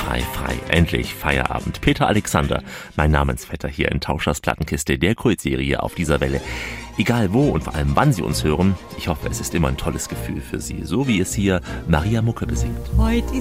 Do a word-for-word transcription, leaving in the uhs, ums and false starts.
frei, frei. Endlich Feierabend. Peter Alexander, mein Namensvetter hier in Tauschers Plattenkiste, der Kultserie auf dieser Welle. Egal wo und vor allem wann Sie uns hören, ich hoffe, es ist immer ein tolles Gefühl für Sie, so wie es hier Maria Mucke besingt. Heute